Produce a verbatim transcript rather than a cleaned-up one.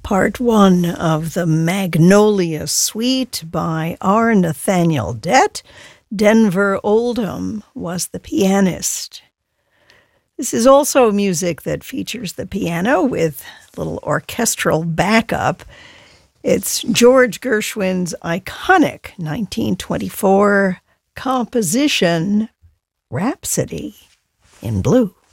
Part one of the Magnolia Suite by R. Nathaniel Dett. Denver Oldham was the pianist. This is also music that features the piano with little orchestral backup. It's George Gershwin's iconic nineteen twenty-four composition, Rhapsody in Blue.